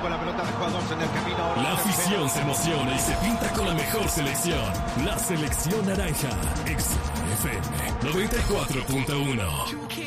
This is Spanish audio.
con la pelota de jugadores en el camino. Ahora La afición se emociona y se pinta con la mejor selección. La selección naranja. XFM 94.1.